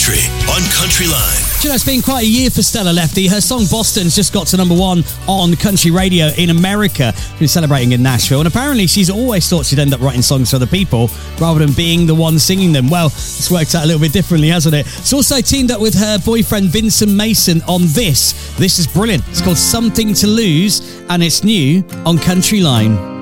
country on Country Line. Do you know, it's been quite a year for Stella Lefty. Her song Boston's just got to number 1 on country radio in America. Been celebrating in Nashville. And apparently she's always thought she'd end up writing songs for other people rather than being the one singing them. Well, it's worked out a little bit differently, hasn't it? It's also teamed up with her boyfriend Vincent Mason on this. This is brilliant. It's called Something to Lose and it's new on Country Line.